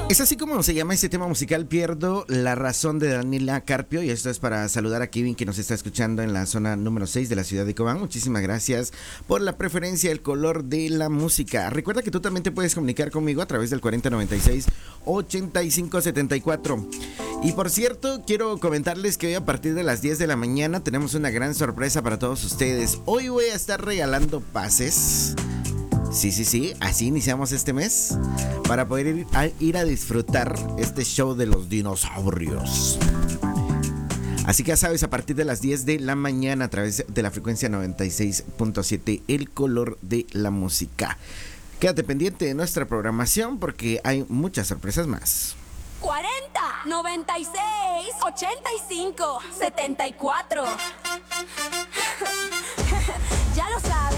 Es así como se llama este tema musical, Pierdo la razón, de Daniela Carpio. Y esto es para saludar a Kevin, que nos está escuchando en la zona número 6 de la ciudad de Cobán. Muchísimas gracias por la preferencia, el color de la música. Recuerda que tú también te puedes comunicar conmigo a través del 4096-8574. Y por cierto, quiero comentarles que hoy a partir de las 10 de la mañana tenemos una gran sorpresa para todos ustedes. Hoy voy a estar regalando pases. Sí, así iniciamos este mes para poder ir a disfrutar este show de los dinosaurios. Así que ya sabes, a partir de las 10 de la mañana a través de la frecuencia 96.7, el color de la música. Quédate pendiente de nuestra programación porque hay muchas sorpresas más. 40, 96, 85, 74. Ya lo sabes.